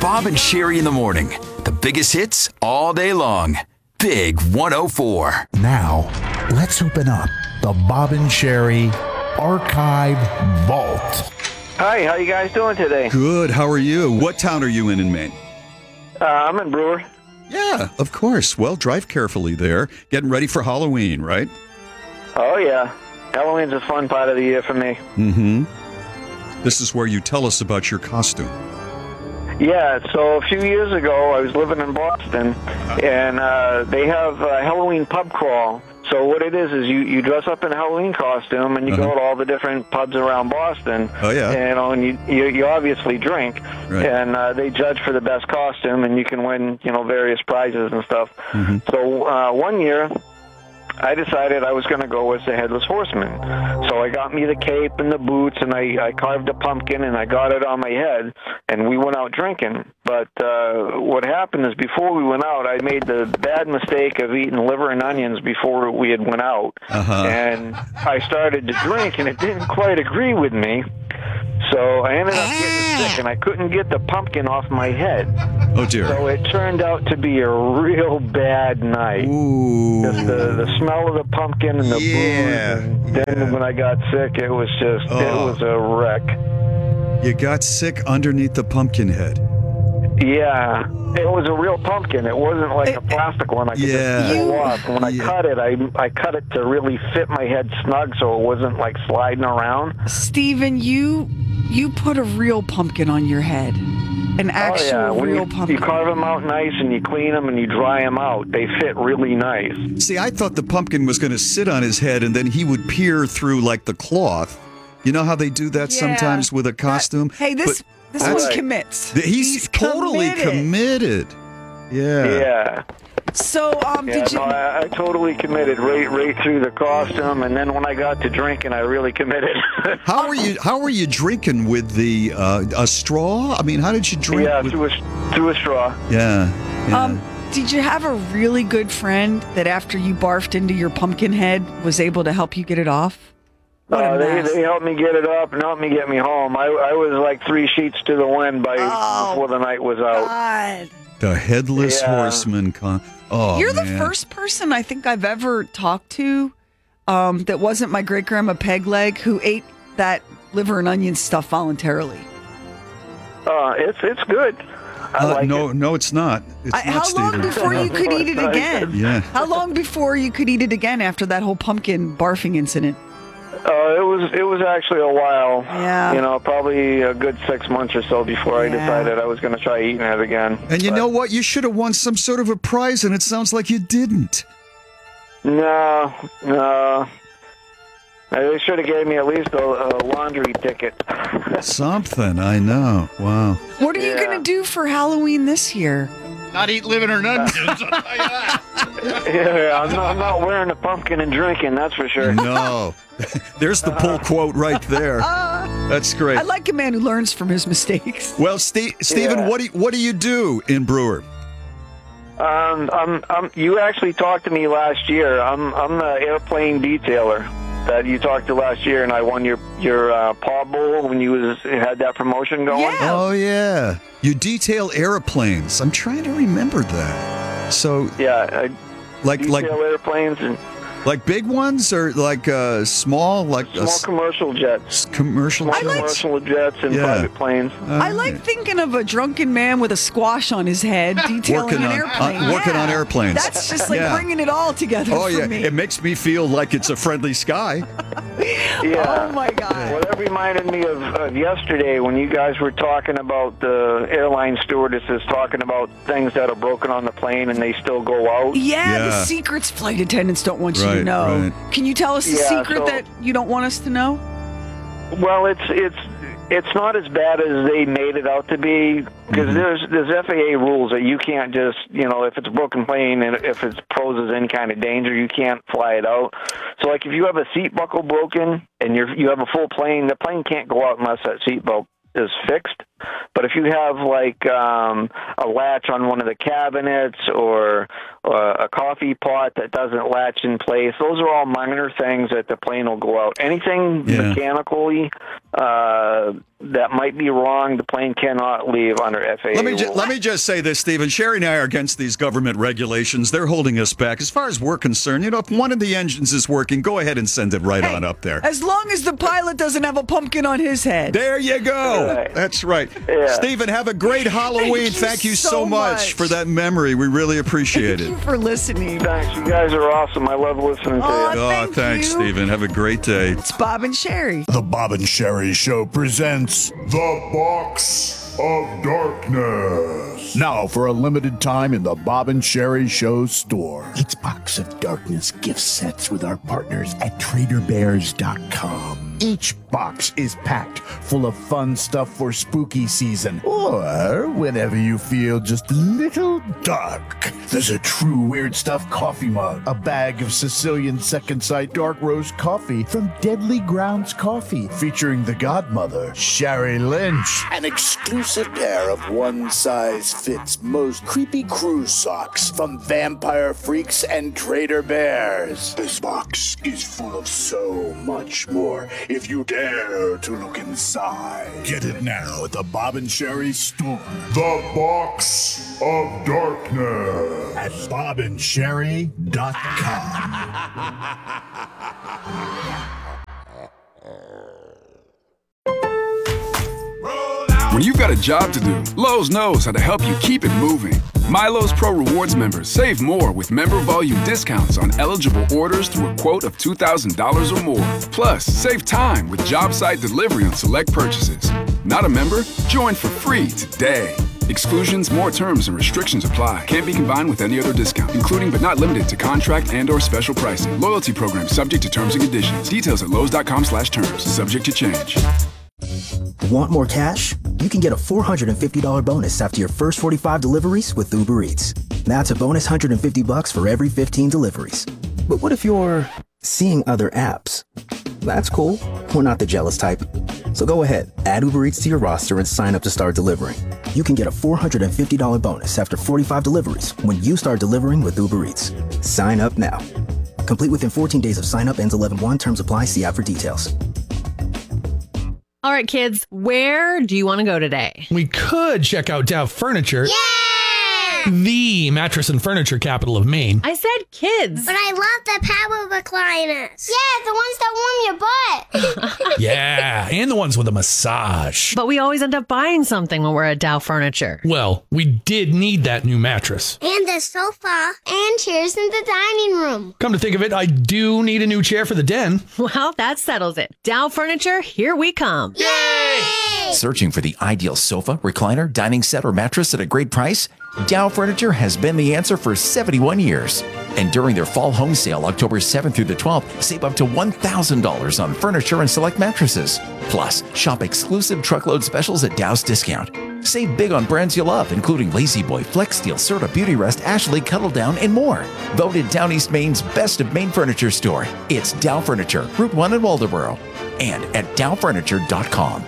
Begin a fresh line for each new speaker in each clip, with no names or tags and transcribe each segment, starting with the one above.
Bob and Sherry in the morning. The biggest hits all day long. Big 104.
Now, let's open up the Bob and Sherry Archive Vault.
Hi, how you guys doing today?
Good. How are you? What town are you in Maine?
I'm in Brewer.
Yeah, of course. Well, drive carefully there. Getting ready for Halloween, right?
Oh, yeah. Halloween's a fun part of the year for me.
Mm-hmm. This is where you tell us about your costume.
Yeah, so a few years ago, I was living in Boston, and they have a Halloween pub crawl. So what it is you dress up in a Halloween costume, and you go to all the different pubs around Boston.
Oh, yeah.
And you obviously drink,
Right.
and they judge for the best costume, and you can win, various prizes and stuff.
Mm-hmm.
So one year, I decided I was going to go as the Headless Horseman. So I got me the cape and the boots, and I carved a pumpkin, and I got it on my head, and we went out drinking. But what happened is before we went out, I made the bad mistake of eating liver and onions before we had went out.
Uh-huh.
And I started to drink, and it didn't quite agree with me. So I ended up getting sick, and I couldn't get the pumpkin off my head.
Oh, dear.
So it turned out to be a real bad night.
Ooh.
Just the smell of the pumpkin and the booze. And then when I got sick, it was just, it was a wreck.
You got sick underneath the pumpkin head.
Yeah. It was a real pumpkin. It wasn't like a plastic one I could just pull off. When I cut it, I cut it to really fit my head snug so it wasn't like sliding around.
Steven, you put a real pumpkin on your head. An actual real pumpkin.
You carve them out nice and you clean them and you dry them out. They fit really nice.
See, I thought the pumpkin was going to sit on his head and then he would peer through like the cloth. You know how they do that sometimes with a costume?
This one commits.
He's totally committed. Yeah.
So,
did you?
I totally committed right through the costume, and then when I got to drinking, I really committed.
How were you drinking with the a straw? I mean, how did you drink?
Yeah, through a straw.
Yeah.
Did you have a really good friend that after you barfed into your pumpkin head was able to help you get it off?
They helped me get it up and helped me get me home. I was like 3 sheets to the wind before the night was out.
God.
The Headless Horseman.
You're the first person I think I've ever talked to that wasn't my great-grandma Pegleg who ate that liver and onion stuff voluntarily.
It's good.
No, it's not. It's not,
how long
Steven.
before you could eat it again?
Yeah.
How long before you could eat it again after that whole pumpkin barfing incident?
It was actually a while.
Yeah.
Probably a good 6 months or so before I decided I was going to try eating it again.
And you know what? You should have won some sort of a prize, and it sounds like you didn't.
No. They should have gave me at least a laundry ticket.
Something, I know. Wow.
What are you going to do for Halloween this year?
Not eat liver or onions. I'll tell you that.
Yeah, I'm not wearing a pumpkin and drinking, that's for sure.
No. There's the pull quote right there. That's great.
I like a man who learns from his mistakes.
Well, Steven, what do you do in Brewer?
You actually talked to me last year. I'm the airplane detailer that you talked to last year, and I won your Paw Bowl when you had that promotion going.
Yeah.
Oh, yeah. You detail airplanes. I'm trying to remember that. So,
yeah,
like
airplanes and
like big ones or like small, like
small commercial jets.
Commercial
jets and private planes.
I like thinking of a drunken man with a squash on his head detailing an airplane.
Working on airplanes.
That's just like bringing it all together for me.
It makes me feel like it's a friendly sky.
Yeah.
Oh, my God.
Well, that reminded me of yesterday when you guys were talking about the airline stewardesses talking about things that are broken on the plane and they still go out.
Yeah, the secrets flight attendants don't want you to know.
Right.
Can you tell us the secret that you don't want us to know?
Well, it's not as bad as they made it out to be because there's FAA rules that you can't just, if it's a broken plane and if it poses any kind of danger, you can't fly it out. So, like, if you have a seat buckle broken and you have a full plane, the plane can't go out unless that seat belt is fixed. But if you have like a latch on one of the cabinets or a coffee pot that doesn't latch in place, those are all minor things that the plane will go out. Anything mechanically that might be wrong. The plane cannot leave under FAA rules.
Let me just say this, Stephen. Sherry and I are against these government regulations. They're holding us back. As far as we're concerned, if one of the engines is working, go ahead and send it right on up there.
As long as the pilot doesn't have a pumpkin on his head.
There you go.
Right.
That's right.
Yeah.
Stephen, have a great Halloween. Thank you so much for that memory. We really appreciate
Thank
it.
you for listening.
Thanks. You guys are awesome. I love listening to you.
Thank
thanks,
you.
Stephen. Have a great day.
It's Bob and Sherry.
The Bob and Sherry Show presents The Box of Darkness. Now, for a limited time in the Bob and Sherry Show store. It's Box of Darkness gift sets with our partners at TraderBears.com. Each box is packed full of fun stuff for spooky season, or whenever you feel just a little dark. There's a true weird stuff coffee mug, a bag of Sicilian Second Sight dark roast coffee from Deadly Grounds Coffee, featuring the godmother, Sherry Lynch, an exclusive pair of one-size-fits most creepy cruise socks from Vampire Freaks and Trader Bears. This box is full of so much more if you dare to look inside. Get it now at the Bob and Sherry store. The Box of Darkness at BobandSherry.com.
When you've got a job to do, Lowe's knows how to help you keep it moving. MyLowe's Pro Rewards members save more with member volume discounts on eligible orders through a quote of $2,000 or more. Plus, save time with job site delivery on select purchases. Not a member? Join for free today. Exclusions, more terms, and restrictions apply. Can't be combined with any other discount, including but not limited to contract and/or special pricing. Loyalty program subject to terms and conditions. Details at lowes.com/terms. Subject to change.
Want more cash? You can get a $450 bonus after your first 45 deliveries with Uber Eats. That's a bonus $150 for every 15 deliveries. But what if you're seeing other apps? That's cool. We're not the jealous type. So go ahead, add Uber Eats to your roster and sign up to start delivering. You can get a $450 bonus after 45 deliveries when you start delivering with Uber Eats. Sign up now. Complete within 14 days of sign up, ends 11/1. Terms apply. See app for details.
All right, kids, where do you want to go today?
We could check out Dow Furniture. The mattress and furniture capital of Maine.
I said kids.
But I love the power recliners. Yeah, the ones that warm your butt.
Yeah, and the ones with a massage.
But we always end up buying something when we're at Dow Furniture.
Well, we did need that new mattress.
And the sofa and chairs in the dining room.
Come to think of it, I do need a new chair for the den.
Well, that settles it. Dow Furniture, here we come.
Yay!
Searching for the ideal sofa, recliner, dining set, or mattress at a great price? Dow Furniture has been the answer for 71 years. And during their fall home sale, October 7th through the 12th, save up to $1,000 on furniture and select mattresses. Plus, shop exclusive truckload specials at Dow's Discount. Save big on brands you love, including Lazy Boy, Flex Steel, Serta, Beauty Rest, Ashley, Cuddle Down, and more. Voted Down East Maine's Best of Maine Furniture Store. It's Dow Furniture, Route 1 in Waldoboro, and at dowfurniture.com.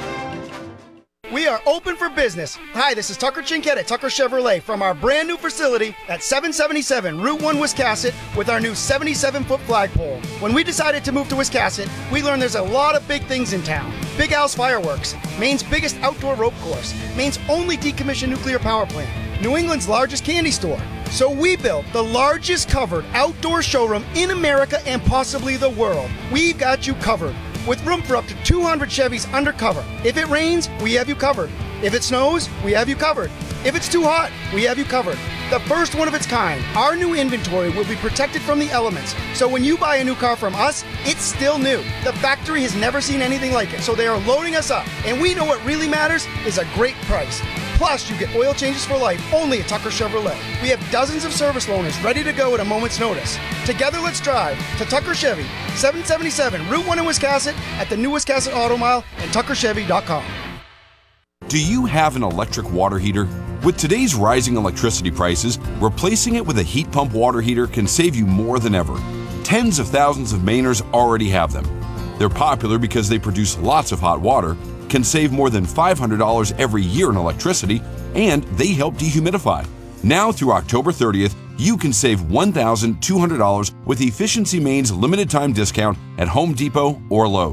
We are open for business. Hi, this is Tucker Chinquette at Tucker Chevrolet from our brand new facility at 777 Route 1 Wiscasset with our new 77-foot flagpole. When we decided to move to Wiscasset, we learned there's a lot of big things in town. Big Al's Fireworks, Maine's biggest outdoor rope course, Maine's only decommissioned nuclear power plant, New England's largest candy store. So we built the largest covered outdoor showroom in America and possibly the world. We've got you covered, with room for up to 200 Chevys undercover. If it rains, we have you covered. If it snows, we have you covered. If it's too hot, we have you covered. The first one of its kind, our new inventory will be protected from the elements. So when you buy a new car from us, it's still new. The factory has never seen anything like it, so they are loading us up. And we know what really matters is a great price. Plus, you get oil changes for life only at Tucker Chevrolet. We have dozens of service loaners ready to go at a moment's notice. Together, let's drive to Tucker Chevy, 777 Route 1 in Wiscasset, at the new Wiscasset Auto Mile, and tuckerchevy.com.
Do you have an electric water heater? With today's rising electricity prices, replacing it with a heat pump water heater can save you more than ever. Tens of thousands of Mainers already have them. They're popular because they produce lots of hot water, can save more than $500 every year in electricity, and they help dehumidify. Now through October 30th, you can save $1,200 with Efficiency Maine's limited time discount at Home Depot or Lowe's.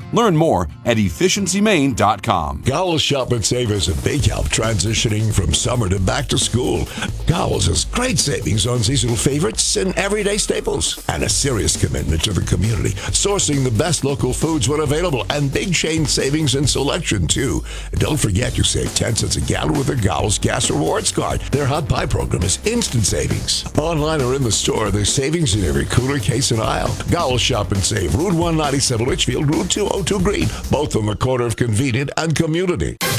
Learn more at efficiencymain.com.
Gowles Shop and Save is a big help transitioning from summer to back to school. Gowles has great savings on seasonal favorites and everyday staples, and a serious commitment to the community, sourcing the best local foods when available, and big chain savings and selection too. And don't forget, you save 10 cents a gallon with a Gowles Gas Rewards card. Their hot buy program is instant savings. Online or in the store, there's savings in every cooler, case, and aisle. Gowles Shop and Save, Route 197 Litchfield, Route 202 Green, both on the corner of Convenient and Community.